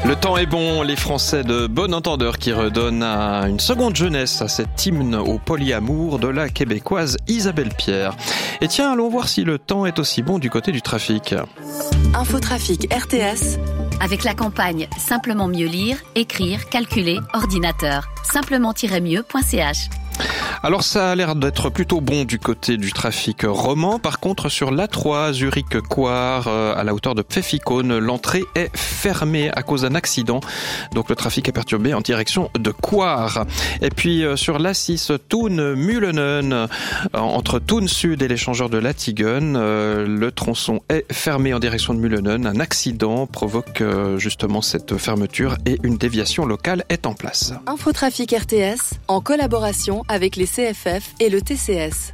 Le temps est bon, les Français de bon entendeur qui redonnent une seconde jeunesse à cet hymne au polyamour de la québécoise Isabelle Pierre. Et tiens, allons voir si le temps est aussi bon du côté du trafic. Infotrafic RTS. Avec la campagne Simplement mieux lire, écrire, calculer, ordinateur. Simplement-mieux.ch. Alors ça a l'air d'être plutôt bon du côté du trafic roman. Par contre, sur l'A3 Zurich-Coire, à la hauteur de Pfäffikon, l'entrée est fermée à cause d'un accident. Donc le trafic est perturbé en direction de Coire. Et puis sur l'A6 Thun-Mulenen, entre Thun Sud et l'échangeur de Lattigen, le tronçon est fermé en direction de Mulenen. Un accident provoque justement cette fermeture et une déviation locale est en place. Infotrafic RTS, en collaboration avec les CFF et le TCS.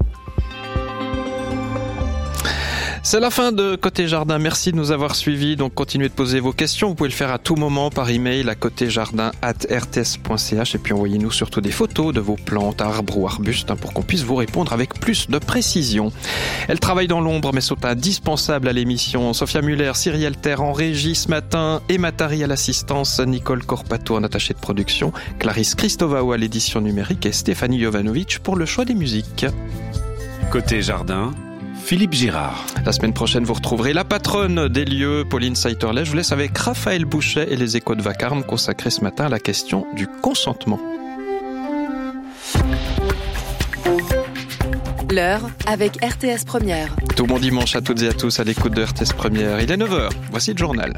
C'est la fin de Côté Jardin. Merci de nous avoir suivis. Donc, continuez de poser vos questions. Vous pouvez le faire à tout moment par email à côtéjardin@rts.ch et puis envoyez-nous surtout des photos de vos plantes, arbres ou arbustes pour qu'on puisse vous répondre avec plus de précision. Elle travaille dans l'ombre mais sont indispensables à l'émission. Sophia Muller, Cyrielle Terre en régie ce matin, Emma Tari à l'assistance, Nicole Corpato en attaché de production, Clarisse Christovao à l'édition numérique et Stéphanie Jovanovic pour le choix des musiques. Côté Jardin, Philippe Girard. La semaine prochaine, vous retrouverez la patronne des lieux, Pauline Saiterlet. Je vous laisse avec Raphaël Bouchet et les échos de vacarme consacrés ce matin à la question du consentement. L'heure avec RTS Première. Tout bon dimanche à toutes et à tous à l'écoute de RTS Première. Il est 9h. Voici le journal.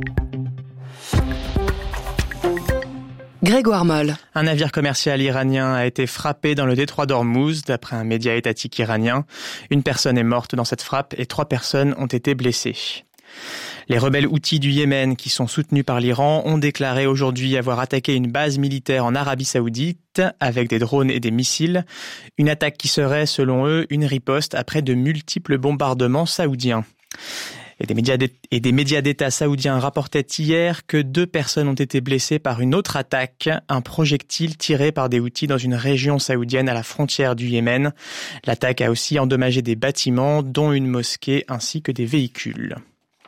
Grégoire Moll. Un navire commercial iranien a été frappé dans le détroit d'Ormuz, d'après un média étatique iranien. Une personne est morte dans cette frappe et 3 personnes ont été blessées. Les rebelles houthis du Yémen, qui sont soutenus par l'Iran, ont déclaré aujourd'hui avoir attaqué une base militaire en Arabie Saoudite avec des drones et des missiles. Une attaque qui serait, selon eux, une riposte après de multiples bombardements saoudiens. Et des médias d'État saoudiens rapportaient hier que 2 personnes ont été blessées par une autre attaque, un projectile tiré par des Houthis dans une région saoudienne à la frontière du Yémen. L'attaque a aussi endommagé des bâtiments, dont une mosquée ainsi que des véhicules.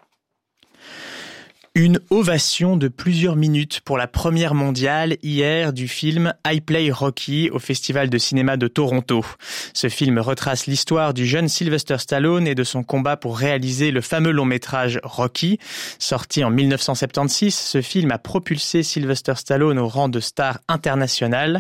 Une ovation de plusieurs minutes pour la première mondiale hier du film I Play Rocky au Festival de cinéma de Toronto. Ce film retrace l'histoire du jeune Sylvester Stallone et de son combat pour réaliser le fameux long-métrage Rocky. Sorti en 1976, ce film a propulsé Sylvester Stallone au rang de star internationale.